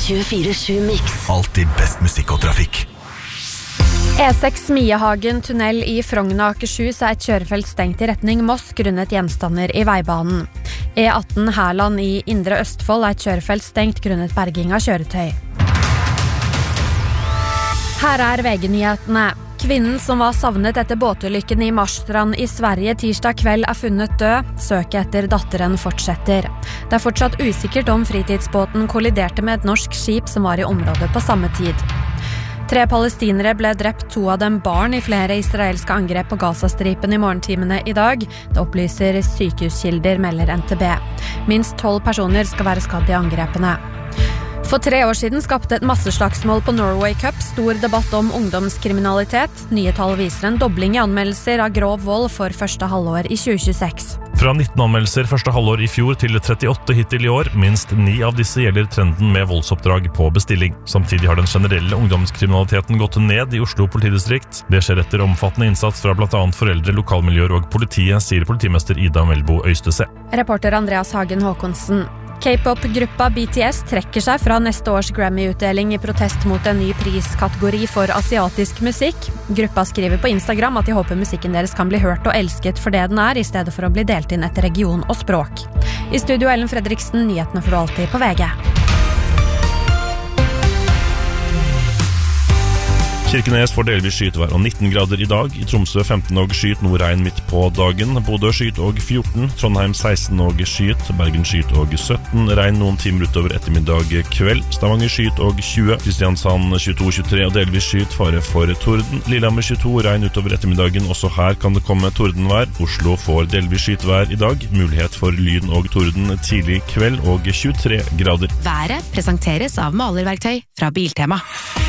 24/7 Mix. Alltid best musikk og trafikk. E6 Miehagen tunnel i Frogn og Akershus er et kjørefelt stengt i retning Moss grunnet gjenstander i veibanen. E18 Herland i Indre Østfold er et kjørefelt stengt grunnet berging av kjøretøy. Her er VG-nyhetene. Kvinnen som var savnet etter båtulykken i Marstrand i Sverige tirsdag kveld er funnet død. Søket etter datteren fortsetter. Det er fortsatt usikkert om fritidsbåten kolliderte med et norsk skip som var i området på samme tid. 3 palestinere ble drept, 2 av dem barn, i flere israelske angrep på Gazastripen i morgentimene i dag. Det opplyser sykehuskilder, melder NTB. Minst 12 personer skal være skadd i angrepene. For 3 år siden skapte et masseslagsmål på Norway Cup stor debatt om ungdomskriminalitet. Nye tall viser en dobling i anmeldelser av grov vold for første halvår i 2026. Fra 19 anmeldelser første halvår i fjor til 38 hittil i år. Minst 9 av disse gjelder trenden med voldsoppdrag på bestilling. Samtidig har den generelle ungdomskriminaliteten gått ned i Oslo politidistrikt. Det skjer etter omfattende innsats fra blant annet foreldre, lokalmiljøer og politiet, sier politimester Ida Melbo Øystese. Reporter Andreas Hagen Håkonsen. K-pop-gruppa BTS trekker seg fra neste års Grammy-utdeling i protest mot en ny priskategori for asiatisk musikk. Gruppa skriver på Instagram at de håper musikken deres kan bli hørt og elsket for det den er, i stedet for å bli delt inn etter region og språk. I studio Ellen Fredriksen, nyhetene får du alltid på VG. Kirkenes får delvis skyet vær og 19 grader i dag. I Tromsø 15 og skyet, Nordregn midt på dagen. Bodø skyet og 14, Trondheim 16 og skyet, Bergen skyet og 17, regn noen timer utover ettermiddag kveld. Stavanger skyet og 20, Kristiansand 22-23 og delvis skyet, fare for torden. Lillehammer 22, regn utover ettermiddagen, også her kan det komme tordenvær. Oslo får delvis skyet vær i dag, mulighet for lyn og torden tidlig kveld og 23 grader. Været presenteres av malerverktøy fra Biltema.